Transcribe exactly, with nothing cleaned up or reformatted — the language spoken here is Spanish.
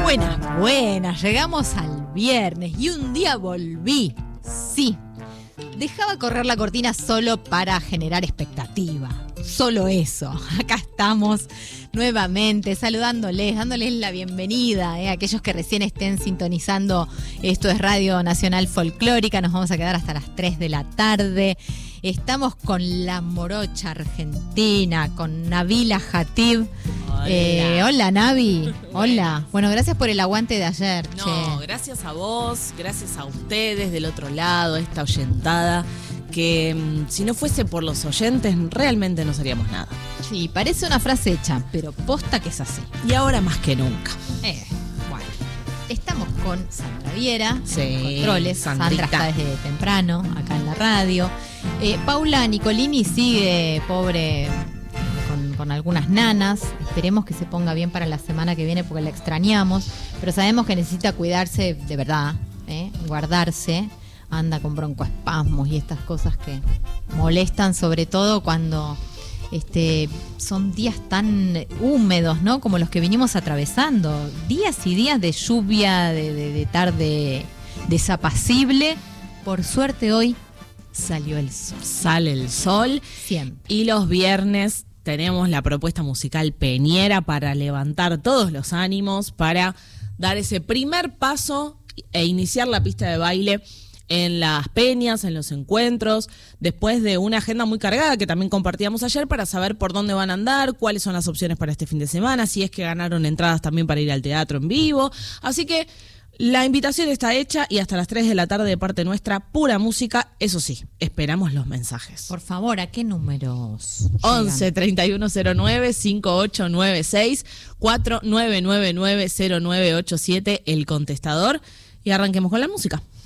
Buenas, buenas, llegamos al viernes y un día volví, sí. Dejaba correr la cortina solo para generar expectativa, solo eso. Acá estamos nuevamente saludándoles, dándoles la bienvenida eh, a aquellos que recién estén sintonizando. Esto es Radio Nacional Folclórica, nos vamos a quedar hasta las tres de la tarde. Estamos con la morocha argentina, con Nabila Jatib. Hola. Eh, hola, Navi. Hola. Bueno, gracias por el aguante de ayer. No, che. Gracias a vos, gracias a ustedes del otro lado, esta oyentada, que mmm, si no fuese por los oyentes, realmente no seríamos nada. Sí, parece una frase hecha, pero posta que es así. Y ahora más que nunca. Eh, bueno. Estamos con Sandra Viera, Sí, en controles. Sandrita. Sandra está desde temprano, acá en la radio. Eh, Paula Nicolini sigue, pobre, con, con algunas nanas. Esperemos que se ponga bien para la semana que viene porque la extrañamos. Pero sabemos que necesita cuidarse de verdad, ¿eh? Guardarse. Anda con broncoespasmos y estas cosas que molestan, sobre todo cuando este, son días tan húmedos, ¿no? Como los que venimos atravesando. Días y días de lluvia, de, de, de tarde desapacible. Por suerte hoy salió el sol. Sale el sol. Siempre. Y los viernes tenemos la propuesta musical peñera para levantar todos los ánimos, para dar ese primer paso e iniciar la pista de baile en las peñas, en los encuentros, después de una agenda muy cargada que también compartíamos ayer para saber por dónde van a andar, cuáles son las opciones para este fin de semana, si es que ganaron entradas también para ir al teatro en vivo. Así que la invitación está hecha y hasta las tres de la tarde de parte nuestra, pura música. Eso sí, esperamos los mensajes. Por favor, ¿a qué números? once, treinta y uno cero nueve, cincuenta y ocho noventa y seis, cuatro nueve nueve nueve, cero nueve ocho siete, el contestador. Y arranquemos con la música.